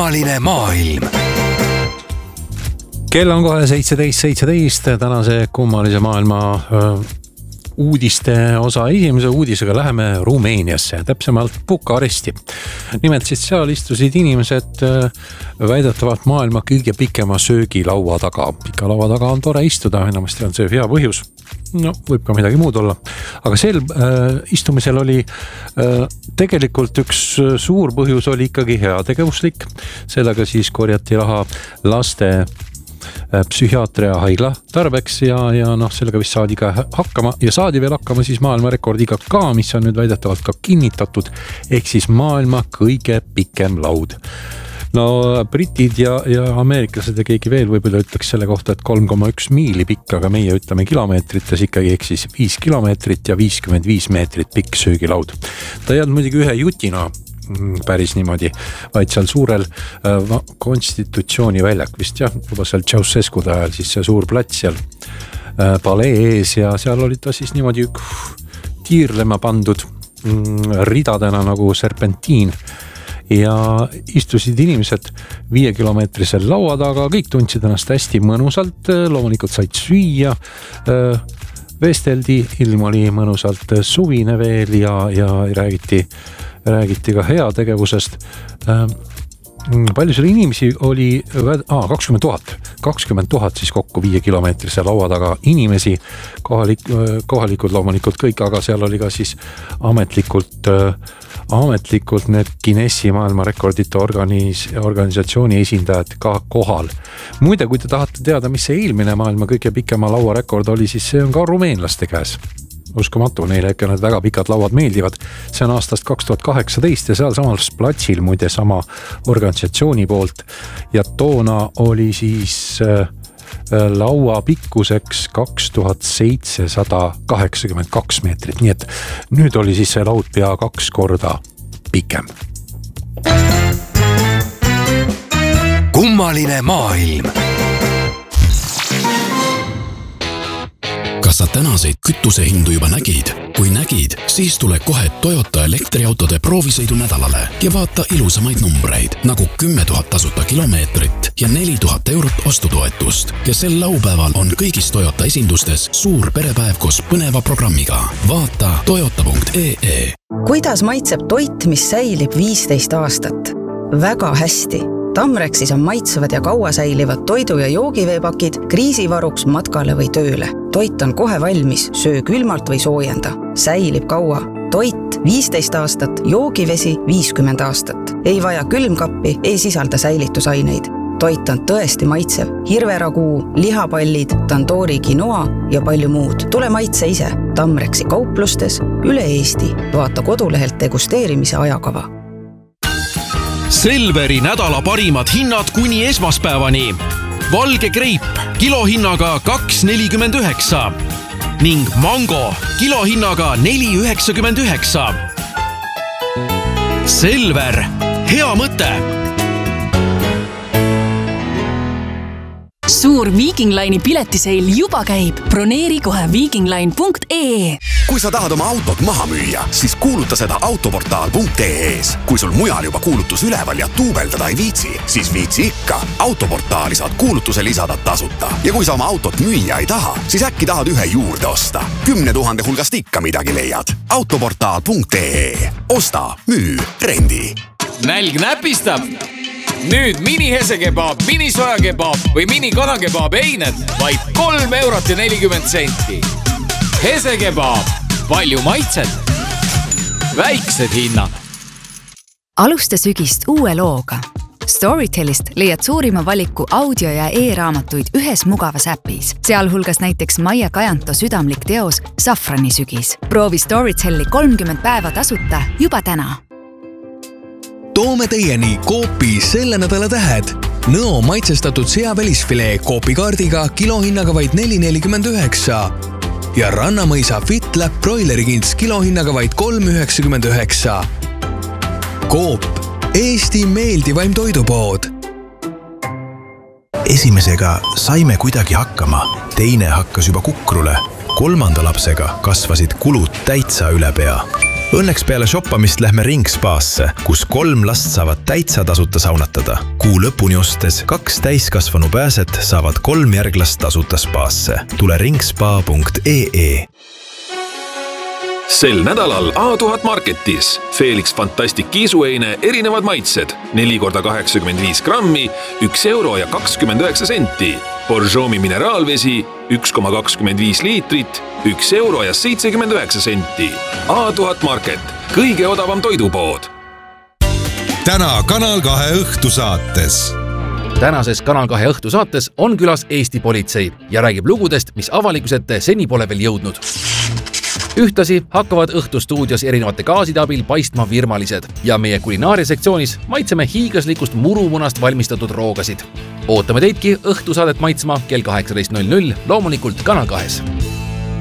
Kummaline maailm. Kell on kohe 17.17. Tänase kummalise maailma uudiste osa esimese uudisega läheme Rumeeniasse, täpsemalt Bukaresti. Nimelt siis seal istusid inimesed väidetavalt maailma kõige pikema söögilaua taga. Pika laua taga on tore istuda, enamasti on see hea põhjus. No, võib ka midagi muud olla. Aga sel istumisel oli tegelikult üks suur põhjus oli ikkagi heategevuslik. Sellega siis korjati raha laste psühhiaatria haigla tarbeks ja sellega vist saadi ka hakkama ja saadi veel hakkama siis maailmarekordiga ka, mis on nüüd väidetavalt ka kinnitatud, ehk siis maailma kõige pikem laud. No britid ja ameeriklased ja keegi veel võib-olla ütleks selle kohta, et 3,1 miili pikk, aga meie ütleme kilomeetrites ikkagi, ehk siis 5 kilomeetrit ja 55 meetrit pikk söögilaud. Ta ei olnud muidugi ühe jutina päris niimoodi, vaid seal suurel konstitutsiooni väljak vist juba seal Ceausescude ajal siis see suur plats seal palee ees ja seal oli ta siis niimoodi tiirlema pandud ridadena nagu serpentiin ja istusid inimesed 5-kilomeetrisel laua taga, kõik tundsid ennast hästi mõnusalt, loomulikult said süüa, vesteldi, ilm oli mõnusalt suvine veel ja räägiti ka heategevusest. Palju selle inimesi oli 20 000 siis kokku 5-kilomeetrise laua taga inimesi, kohalikud loomulikult kõik, aga seal oli ka siis ametlikult need Guinessi maailmarekordite organisatsiooni esindajad ka kohal. Muide, kui te tahate teada, mis see eelmine maailma kõige pikema lauarekord oli, siis see on ka rumeenlaste käes. Uskumatu, neile ikka need väga pikad lauad meeldivad. See on aastast 2018 ja seal samal platsil muide sama organisatsiooni poolt ja toona oli siis laua pikkuseks 2782 meetrit, nii et nüüd oli siis see laud pea 2 korda pikem. Kummaline maailm. Kas sa tänaseid kütusehindu juba nägid? Kui nägid, siis tule kohe Toyota elektriautode proovisõidu nädalale ja vaata ilusamaid numbreid, nagu 10 000 tasuta kilomeetrit ja 4000 eurot ostutoetust. Ja sel laupäeval on kõigis Toyota esindustes suur perepäev koos põneva programmiga. Vaata toyota.ee. Kuidas maitseb toit, mis säilib 15 aastat? Väga hästi. Tamrexis on maitsevad ja kaua säilivad toidu- ja joogiveepakid kriisivaruks matkale või tööle. Toit on kohe valmis, söö külmalt või soojenda. Säilib kaua. Toit 15 aastat, joogivesi 50 aastat. Ei vaja külmkappi, ei sisalda säilitusaineid. Toit on tõesti maitsev. Hirveraguu, lihapallid, tandoori quinoa ja palju muud. Tule maitse ise. Tamrexi kauplustes üle Eesti. Vaata kodulehelt degusteerimise ajakava. Selveri nädala parimad hinnad kuni esmaspäevani. Valge greip kilohinnaga 2,49 ning mango kilohinnaga 4,99. Selver, hea mõte! Suur Viking Line'i piletiseil juba käib. Broneeri kohe vikingline.ee. Kui sa tahad oma autot maha müüa, siis kuuluta seda autoportaal.ee-s. Kui sul mujal juba kuulutus üleval ja tuubeldada ei viitsi, siis viitsi ikka. Autoportaali saad kuulutuse lisada tasuta. Ja kui sa oma autot müüa ei taha, siis äkki tahad ühe juurde osta. 10 000 hulgast ikka midagi leiad. Autoportaal.ee. Osta, müü, rendi. Nälg näpistab. Nüüd mini hesekebab, mini sojakebab või mini kanakebab eined vaid 3,40 €. Hesekebab, palju maitset, väiksed hinnad. Alusta sügist uue looga. Storytelist leiad suurima valiku audio- ja e-raamatuid ühes mugavas äpis, sealhulgas näiteks Maia Kajanto südamlik teos Safrani sügis. Proovi Storytelli 30 päeva tasuta juba täna. Toome teieni Coopi selle nädala tähed. Nõo maitsestatud seavälisfilee Coopi kaardiga kilohinnaga vaid 4,49 ja Rannamõisa FitLab broilerikints kilohinnaga vaid 3,99. Coop, Eesti meeldivaim toidupood. Esimesega saime kuidagi hakkama, teine hakkas juba kukrule. 3. lapsega kasvasid kulud täitsa üle pea. Õnneks peale shoppamist lähme Ringspaasse, kus 3 last saavad täitsa tasuta saunatada. Kuu lõpuni ostes 2 täiskasvanu pääset saavad 3 järglast tasuta spaasse. Tule ringspa.ee. Sel nädalal A1000 Marketis Felix Fantastic kiisuheine erinevad maitsed 4x85 grammi, 1 euro ja 29 senti. Borjomi mineraalvesi 1,25 liitrit, 1 euro ja 79 senti. A1000 Market, kõige odavam toidupood. Täna Kanal 2 õhtusaates. Tänases Kanal 2 õhtusaates on külas Eesti politsei ja räägib lugudest, mis avalikusete seni pole veel jõudnud. Ühtasi hakkavad õhtustuudios erinevate gaaside abil paistma virmalised ja meie kulinaaria sektsioonis maitseme hiiglaslikust murumunast valmistatud roogasid. Ootame teidki õhtusaadet maitsma kell 18.00 loomulikult Kanal 2.